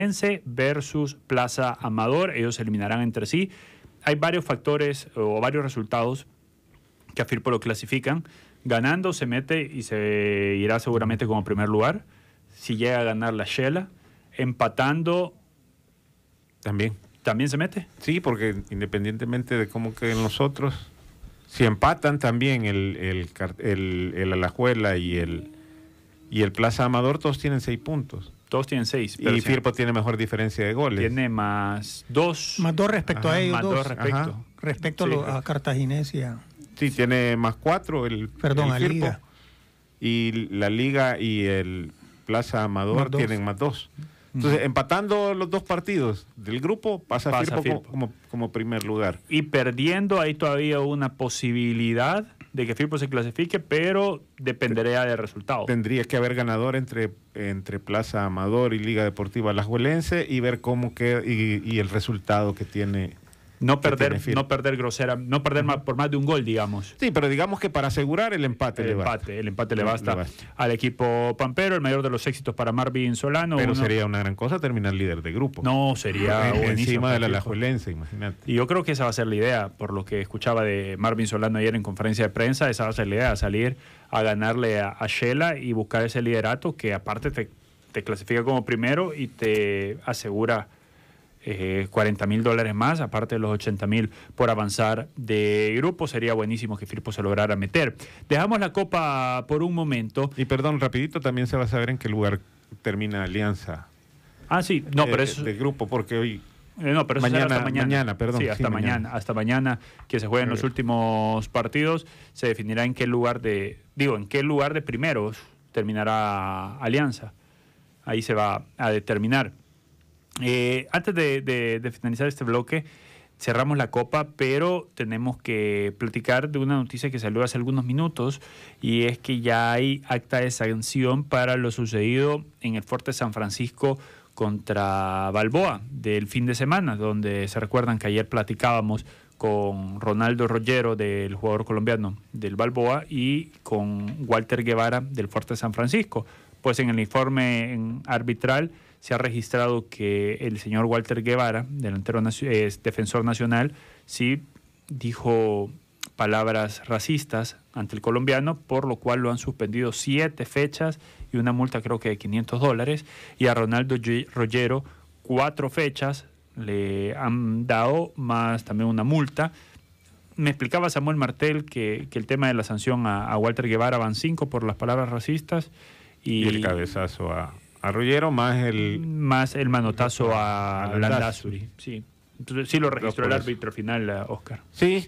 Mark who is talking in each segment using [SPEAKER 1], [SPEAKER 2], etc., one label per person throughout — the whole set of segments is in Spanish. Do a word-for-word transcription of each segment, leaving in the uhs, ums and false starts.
[SPEAKER 1] versus Plaza Amador. Ellos se eliminarán entre sí. Hay varios factores o varios resultados que a Firpo lo clasifican. Ganando se mete y se irá seguramente como primer lugar. Si llega a ganar la Shela, empatando
[SPEAKER 2] también.
[SPEAKER 1] ¿También se mete?
[SPEAKER 2] Sí, porque independientemente de cómo queden los otros, si empatan también el, el, el, el Alajuela y el, y el Plaza Amador, todos tienen seis puntos.
[SPEAKER 1] Todos tienen seis.
[SPEAKER 2] Pero y Firpo tiene mejor diferencia de goles.
[SPEAKER 1] Tiene más dos.
[SPEAKER 3] Más dos respecto
[SPEAKER 1] Ajá,
[SPEAKER 3] a ellos.
[SPEAKER 1] Más dos,
[SPEAKER 3] dos
[SPEAKER 1] respecto.
[SPEAKER 3] Ajá. Respecto sí. a, lo, a Cartaginés y a...
[SPEAKER 2] Sí, tiene más cuatro el
[SPEAKER 3] Perdón,
[SPEAKER 2] el
[SPEAKER 3] a
[SPEAKER 2] Firpo.
[SPEAKER 3] Liga.
[SPEAKER 2] Y la Liga y el Plaza Amador más tienen más dos. Entonces, mm. empatando los dos partidos del grupo, pasa, pasa Firpo, Firpo. Como, como primer lugar.
[SPEAKER 1] Y perdiendo, hay todavía una posibilidad de que Firpo se clasifique, pero dependería del resultado.
[SPEAKER 2] Tendría que haber ganador entre, entre Plaza Amador y Liga Deportiva Alajuelense y ver cómo queda y, y el resultado que tiene.
[SPEAKER 1] No perder, no perder grosera, no perder más, por más de un gol, digamos.
[SPEAKER 2] Sí, pero digamos que para asegurar el empate
[SPEAKER 1] el
[SPEAKER 2] le
[SPEAKER 1] empate,
[SPEAKER 2] basta.
[SPEAKER 1] El empate le basta,
[SPEAKER 2] le basta
[SPEAKER 1] al equipo pampero, el mayor de los éxitos para Marvin Solano.
[SPEAKER 2] Pero
[SPEAKER 1] uno...
[SPEAKER 2] sería una gran cosa terminar líder de grupo.
[SPEAKER 1] No, sería
[SPEAKER 2] encima del Alajuelense, imagínate.
[SPEAKER 1] Y yo creo que esa va a ser la idea, por lo que escuchaba de Marvin Solano ayer en conferencia de prensa, esa va a ser la idea, salir a ganarle a, a Shela y buscar ese liderato que aparte te, te clasifica como primero y te asegura Eh, cuarenta mil dólares más, aparte de los ochenta mil por avanzar de grupo. Sería buenísimo que Firpo se lograra meter. Dejamos la copa por un momento.
[SPEAKER 2] Y perdón, rapidito, también se va a saber en qué lugar termina Alianza.
[SPEAKER 1] Ah, sí, no,
[SPEAKER 2] eh,
[SPEAKER 1] pero eso...
[SPEAKER 2] de grupo, porque hoy...
[SPEAKER 1] Eh, no, pero eso
[SPEAKER 2] mañana,
[SPEAKER 1] será hasta mañana.
[SPEAKER 2] mañana, perdón.
[SPEAKER 1] Sí, hasta
[SPEAKER 2] sí,
[SPEAKER 1] mañana,
[SPEAKER 2] mañana.
[SPEAKER 1] hasta mañana que se jueguen los últimos partidos, se definirá en qué lugar de, digo, en qué lugar de primeros terminará Alianza. Ahí se va a determinar. Eh, antes de, de, de finalizar este bloque, cerramos la copa, pero tenemos que platicar de una noticia que salió hace algunos minutos, y es que ya hay acta de sanción para lo sucedido en el Fuerte San Francisco contra Balboa del fin de semana, donde se recuerdan que ayer platicábamos con Ronaldo Rollero, del jugador colombiano del Balboa, y con Walter Guevara del Fuerte San Francisco. Pues en el informe arbitral se ha registrado que el señor Walter Guevara, delantero eh, defensor nacional, sí dijo palabras racistas ante el colombiano, por lo cual lo han suspendido siete fechas y una multa creo que de quinientos dólares, y a Ronaldo Rollero cuatro fechas le han dado, más también una multa. Me explicaba Samuel Martel que, que el tema de la sanción a, a Walter Guevara van cinco por las palabras racistas y,
[SPEAKER 2] y el cabezazo a... A Rollero más el...
[SPEAKER 1] Más el manotazo a, a Landázuri. Sí. Entonces, sí lo registró el árbitro final, Oscar.
[SPEAKER 2] Sí,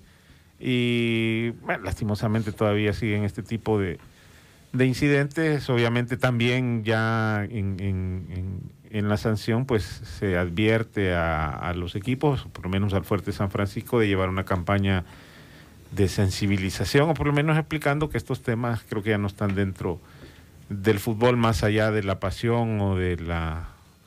[SPEAKER 2] y bueno, lastimosamente todavía siguen este tipo de, de incidentes. Obviamente también ya en, en, en, en la sanción pues se advierte a, a los equipos, por lo menos al Fuerte San Francisco, de llevar una campaña de sensibilización, o por lo menos explicando que estos temas creo que ya no están dentro del fútbol, más allá de la pasión o de la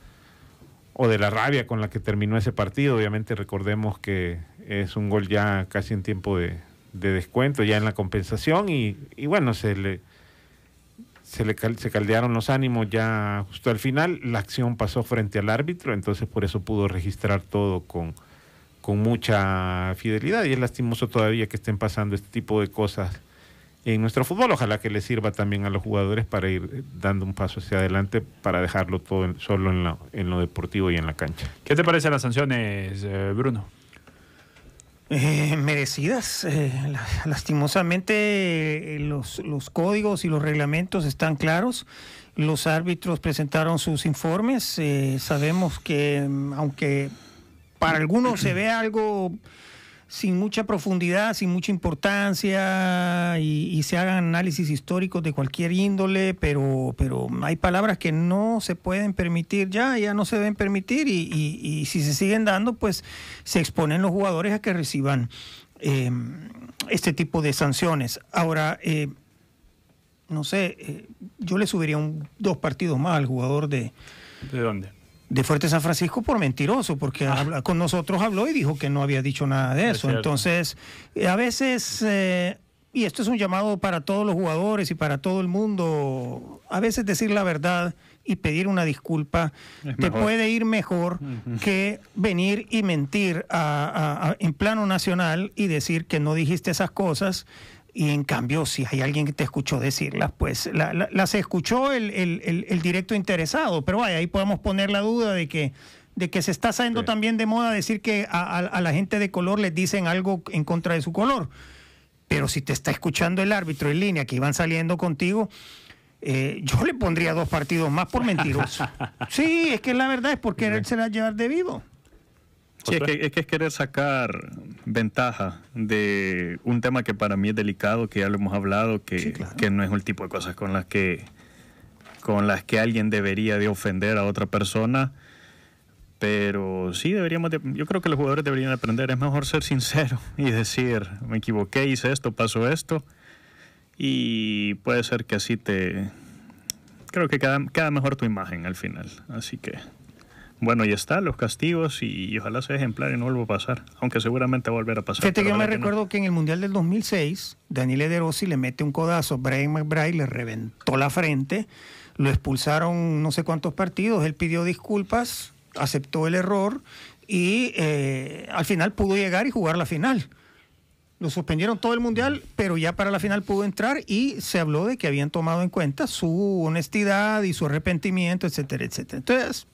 [SPEAKER 2] o de la rabia con la que terminó ese partido. Obviamente recordemos que es un gol ya casi en tiempo de, de descuento, ya en la compensación, y, y bueno, se le se le se caldearon los ánimos ya justo al final. La acción pasó frente al árbitro, entonces por eso pudo registrar todo con, con mucha fidelidad, y es lastimoso todavía que estén pasando este tipo de cosas en nuestro fútbol. Ojalá que les sirva también a los jugadores para ir dando un paso hacia adelante, para dejarlo todo en, solo en lo, en lo deportivo y en la cancha.
[SPEAKER 1] ¿Qué te parecen las sanciones, eh, Bruno?
[SPEAKER 3] Eh, merecidas. Eh, lastimosamente eh, los, los códigos y los reglamentos están claros. Los árbitros presentaron sus informes. Eh, sabemos que aunque para algunos se ve algo sin mucha profundidad, sin mucha importancia, y, y se hagan análisis históricos de cualquier índole, pero, pero hay palabras que no se pueden permitir ya, ya no se deben permitir, y, y, y si se siguen dando, pues se exponen los jugadores a que reciban eh, este tipo de sanciones. Ahora, eh, no sé, eh, yo le subiría un, dos partidos más al jugador de...
[SPEAKER 1] ¿De dónde?
[SPEAKER 3] De Fuerte San Francisco por mentiroso, porque ah. habla, con nosotros habló y dijo que no había dicho nada de eso. Entonces, a veces, eh, y esto es un llamado para todos los jugadores y para todo el mundo, a veces decir la verdad y pedir una disculpa te puede ir mejor uh-huh. que venir y mentir a, a, a, en plano nacional y decir que no dijiste esas cosas. Y en cambio, si hay alguien que te escuchó decirlas, pues la, la, las escuchó el, el, el, el directo interesado. Pero vaya, ahí podemos poner la duda de que, de que se está saliendo sí. también de moda decir que a, a, a la gente de color les dicen algo en contra de su color. Pero si te está escuchando el árbitro en línea que iban saliendo contigo, eh, yo le pondría dos partidos más por mentiroso. Sí, es que la verdad es por querérsela llevar de vivo.
[SPEAKER 4] Sí, es que, es que es querer sacar ventaja de un tema que para mí es delicado, que ya lo hemos hablado, que, sí, claro. que no es un tipo de cosas con las que con las que alguien debería de ofender a otra persona, pero sí deberíamos de, yo creo que los jugadores deberían aprender, es mejor ser sincero y decir, me equivoqué, hice esto, pasó esto, y puede ser que así te, creo que queda, queda mejor tu imagen al final, así que... Bueno, y está, los castigos, y, y ojalá sea ejemplar y no vuelva a pasar, aunque seguramente va a volver a pasar.
[SPEAKER 3] Fíjate que yo me que recuerdo no. que en el Mundial del dos mil seis, Daniele De Rossi le mete un codazo, Brian McBride le reventó la frente, lo expulsaron no sé cuántos partidos, él pidió disculpas, aceptó el error y eh, al final pudo llegar y jugar la final. Lo suspendieron todo el Mundial, pero ya para la final pudo entrar y se habló de que habían tomado en cuenta su honestidad y su arrepentimiento, etcétera, etcétera. Entonces...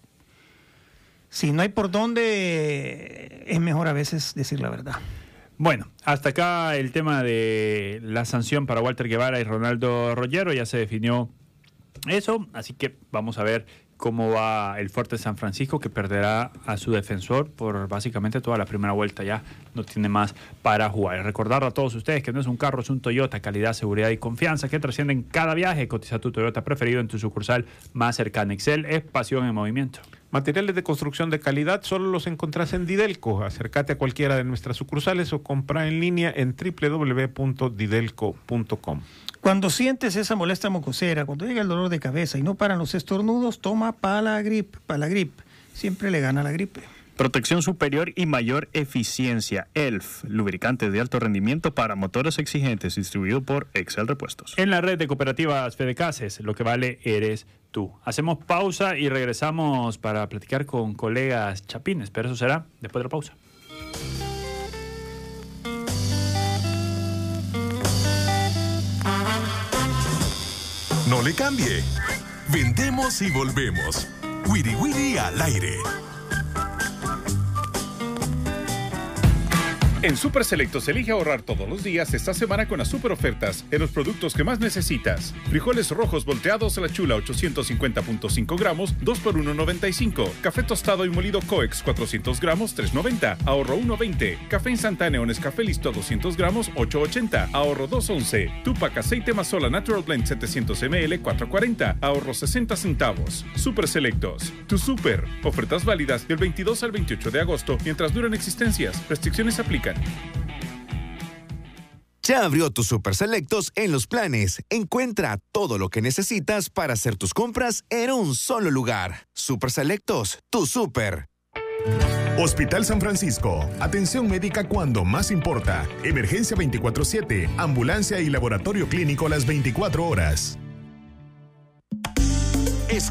[SPEAKER 3] si no hay por dónde, es mejor a veces decir la verdad.
[SPEAKER 1] Bueno, hasta acá el tema de la sanción para Walter Guevara y Ronaldo Rollero. Ya se definió eso, así que vamos a ver cómo va el Fuerte San Francisco, que perderá a su defensor por básicamente toda la primera vuelta. Ya no tiene más para jugar. Recordar a todos ustedes que no es un carro, es un Toyota. Calidad, seguridad y confianza que trascienden cada viaje. Cotiza tu Toyota preferido en tu sucursal más cercana. Excel es pasión en movimiento.
[SPEAKER 2] Materiales de construcción de calidad solo los encontrás en Didelco. Acércate a cualquiera de nuestras sucursales o compra en línea en doble u doble u doble u punto didelco punto com.
[SPEAKER 3] Cuando sientes esa molestia mucosera, cuando llega el dolor de cabeza y no paran los estornudos, toma Palagrip. Palagrip siempre le gana la gripe.
[SPEAKER 4] Protección superior y mayor eficiencia. E L F, lubricante de alto rendimiento para motores exigentes, distribuido por Excel Repuestos.
[SPEAKER 1] En la red de cooperativas Fedecases, lo que vale eres tú. Hacemos pausa y regresamos para platicar con colegas chapines, pero eso será después de la pausa.
[SPEAKER 5] No le cambie. Vendemos y volvemos. Wiri Wiri al aire. En Super Selectos elige ahorrar todos los días esta semana con las super ofertas en los productos que más necesitas. Frijoles rojos volteados a la chula ochocientos cincuenta punto cinco gramos, dos por uno noventa y cinco. Café tostado y molido Coex cuatrocientos gramos, tres noventa. Ahorro uno veinte. Café instantáneo Nescafé Listo doscientos gramos, ocho ochenta. Ahorro dos once. Tupac aceite Mazola Natural Blend setecientos mililitros, cuatro cuarenta. Ahorro sesenta centavos. Super Selectos. Tu super. Ofertas válidas del veintidós al veintiocho de agosto mientras duran existencias. Restricciones aplican.
[SPEAKER 6] Ya abrió tus Super Selectos en Los Planes. Encuentra todo lo que necesitas para hacer tus compras en un solo lugar. Super Selectos, tu super.
[SPEAKER 5] Hospital San Francisco. Atención médica cuando más importa. Emergencia veinticuatro siete. Ambulancia y laboratorio clínico las veinticuatro horas.